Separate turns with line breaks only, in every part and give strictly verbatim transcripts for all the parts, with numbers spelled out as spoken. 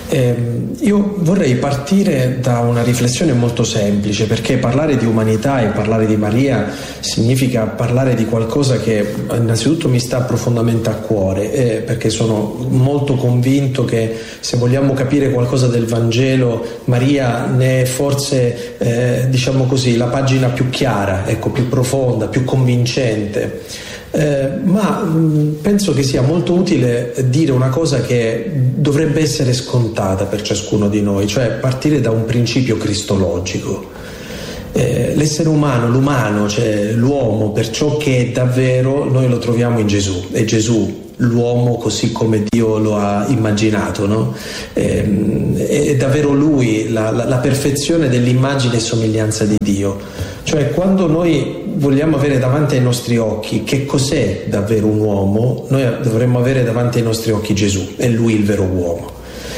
Eh, io vorrei partire da una riflessione molto semplice, perché parlare di umanità e parlare di Maria significa parlare di qualcosa che innanzitutto mi sta profondamente a cuore, eh, perché sono molto convinto che se vogliamo capire qualcosa del Vangelo, Maria ne è forse eh, diciamo così la pagina più chiara, ecco, più profonda, più convincente. Eh, ma mh, penso che sia molto utile dire una cosa che dovrebbe essere scontata per ciascuno di noi, cioè partire da un principio cristologico. Eh, l'essere umano, l'umano, cioè l'uomo, per ciò che è davvero, noi lo troviamo in Gesù. È Gesù l'uomo così come Dio lo ha immaginato, no? Eh, è davvero Lui la, la, la perfezione dell'immagine e somiglianza di Dio. Cioè, quando noi vogliamo avere davanti ai nostri occhi che cos'è davvero un uomo, noi dovremmo avere davanti ai nostri occhi Gesù, è Lui il vero uomo.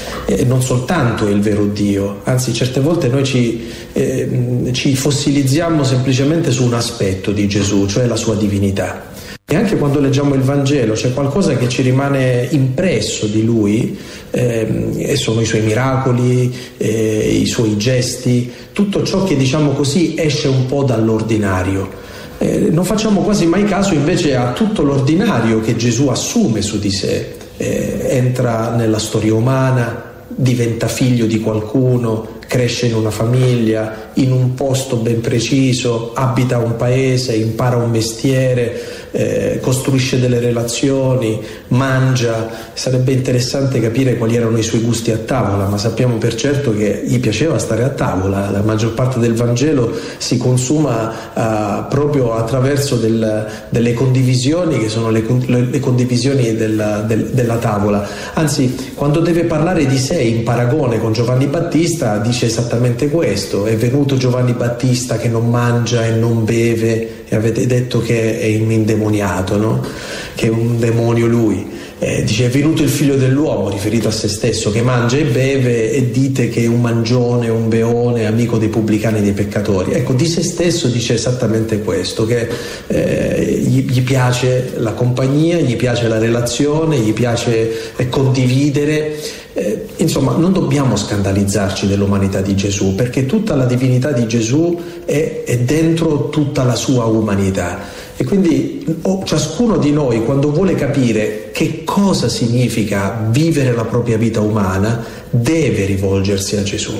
E non soltanto è il vero Dio, anzi certe volte noi ci, eh, ci fossilizziamo semplicemente su un aspetto di Gesù, cioè la sua divinità. E anche quando leggiamo il Vangelo c'è qualcosa che ci rimane impresso di Lui, eh, e sono i Suoi miracoli, eh, i Suoi gesti, tutto ciò che, diciamo così, esce un po' dall'ordinario. Eh, non facciamo quasi mai caso invece a tutto l'ordinario che Gesù assume su di sé, eh, entra nella storia umana, diventa figlio di qualcuno, cresce in una famiglia, in un posto ben preciso, abita un paese, impara un mestiere, eh, costruisce delle relazioni, mangia. Sarebbe interessante capire quali erano i suoi gusti a tavola, ma sappiamo per certo che gli piaceva stare a tavola. La maggior parte del Vangelo si consuma uh, proprio attraverso del, delle condivisioni che sono le, le, le condivisioni della, del, della tavola. Anzi, quando deve parlare di sé in paragone con Giovanni Battista dice esattamente questo: è venuto Giovanni Battista che non mangia e non beve e avete detto che è un indemoniato, no? Che è un demonio lui. Eh, dice: è venuto il figlio dell'uomo, riferito a se stesso, che mangia e beve, e dite che è un mangione, un beone, amico dei pubblicani e dei peccatori. Ecco, di se stesso dice esattamente questo, che eh, gli, gli piace la compagnia, gli piace la relazione, gli piace eh, condividere. Eh, insomma, non dobbiamo scandalizzarci dell'umanità di Gesù, perché tutta la divinità di Gesù è, è dentro tutta la sua umanità. E quindi oh, ciascuno di noi, quando vuole capire che cosa significa vivere la propria vita umana, deve rivolgersi a Gesù.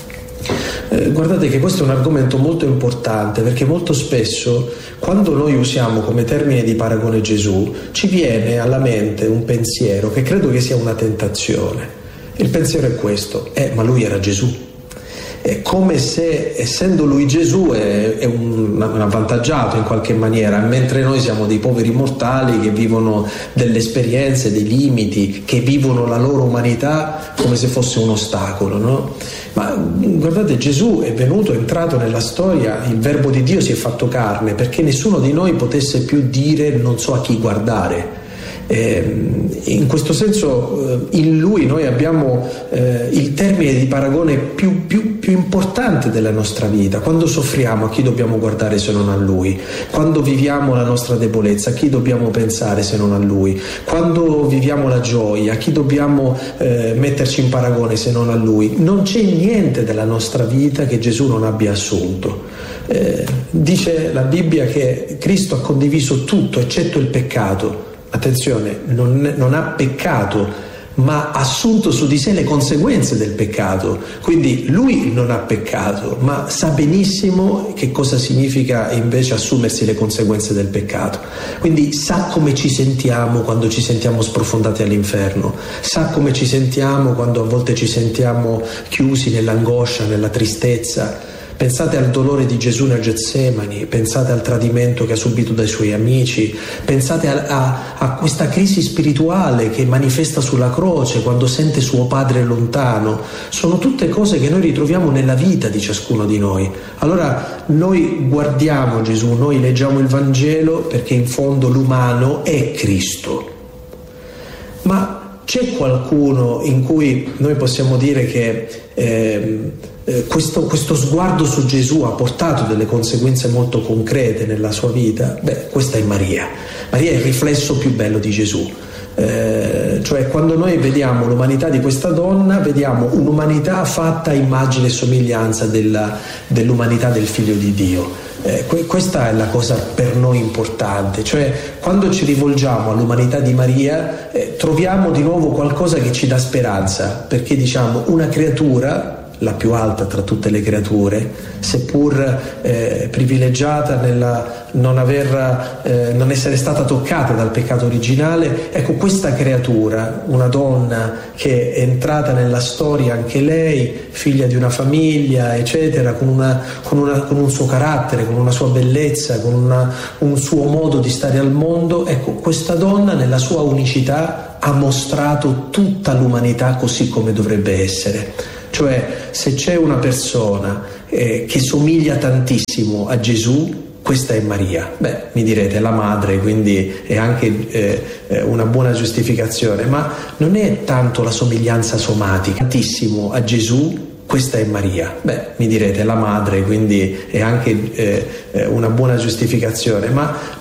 Eh, guardate che questo è un argomento molto importante, perché molto spesso quando noi usiamo come termine di paragone Gesù, ci viene alla mente un pensiero che credo che sia una tentazione. Il pensiero è questo: eh, ma lui era Gesù. È come se, essendo lui Gesù, è, è un, un avvantaggiato in qualche maniera, mentre noi siamo dei poveri mortali che vivono delle esperienze, dei limiti, che vivono la loro umanità come se fosse un ostacolo, no? Ma guardate, Gesù è venuto, è entrato nella storia, il Verbo di Dio si è fatto carne perché nessuno di noi potesse più dire non so a chi guardare. Eh, in questo senso eh, in lui noi abbiamo eh, il termine di paragone più, più, più importante della nostra vita. Quando soffriamo, a chi dobbiamo guardare se non a lui? Quando viviamo la nostra debolezza, a chi dobbiamo pensare se non a lui? Quando viviamo la gioia, a chi dobbiamo eh, metterci in paragone se non a lui? Non c'è niente della nostra vita che Gesù non abbia assunto. Eh, dice la Bibbia che Cristo ha condiviso tutto eccetto il peccato. Attenzione, non, non ha peccato, ma ha assunto su di sé le conseguenze del peccato. Quindi lui non ha peccato, ma sa benissimo che cosa significa invece assumersi le conseguenze del peccato. Quindi sa come ci sentiamo quando ci sentiamo sprofondati all'inferno, sa come ci sentiamo quando a volte ci sentiamo chiusi nell'angoscia, nella tristezza. Pensate al dolore di Gesù nel Getsemani, pensate al tradimento che ha subito dai suoi amici, pensate a, a, a questa crisi spirituale che manifesta sulla croce quando sente suo padre lontano. Sono tutte cose che noi ritroviamo nella vita di ciascuno di noi. Allora noi guardiamo Gesù, noi leggiamo il Vangelo perché in fondo l'umano è Cristo. Ma c'è qualcuno in cui noi possiamo dire che eh, eh, questo, questo sguardo su Gesù ha portato delle conseguenze molto concrete nella sua vita? Beh, questa è Maria. Maria è il riflesso più bello di Gesù. Eh, cioè quando noi vediamo l'umanità di questa donna, vediamo un'umanità fatta a immagine e somiglianza della, dell'umanità del Figlio di Dio. Eh, que- questa è la cosa per noi importante, cioè quando ci rivolgiamo all'umanità di Maria eh, troviamo di nuovo qualcosa che ci dà speranza, perché diciamo una creatura, la più alta tra tutte le creature, seppur eh, privilegiata nel non, aver, eh, non essere stata toccata dal peccato originale, ecco questa creatura, una donna che è entrata nella storia anche lei, figlia di una famiglia eccetera, con, una, con, una, con un suo carattere, con una sua bellezza, con una, un suo modo di stare al mondo, ecco questa donna nella sua unicità ha mostrato tutta l'umanità così come dovrebbe essere. Cioè, se c'è una persona eh, che somiglia tantissimo a Gesù, questa è Maria. Beh, mi direte, la madre, quindi è anche eh, una buona giustificazione, ma non è tanto la somiglianza somatica, tantissimo a Gesù, questa è Maria. Beh, mi direte, la madre, quindi è anche eh, una buona giustificazione, ma